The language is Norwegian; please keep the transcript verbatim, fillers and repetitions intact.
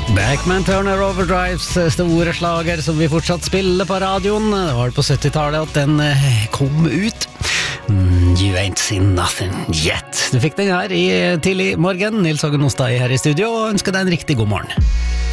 Backman Turner Overdrives store slager som vi fortsatt spiller på radioen. Det var på syttitallet at den kom ut. You ain't seen nothing yet. Du fikk den her i tidlig morgen. Nils Hågen Ostai her i studio og ønsker deg en riktig god morgen.